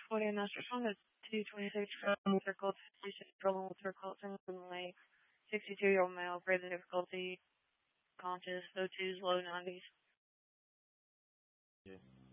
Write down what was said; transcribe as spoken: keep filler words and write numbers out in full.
forty and Master Song. That's two twenty-six from Circle, fifty-six problem with Circle, Lake. sixty-two-year-old male, breathing difficulty, conscious, O two's low nineties. Yeah.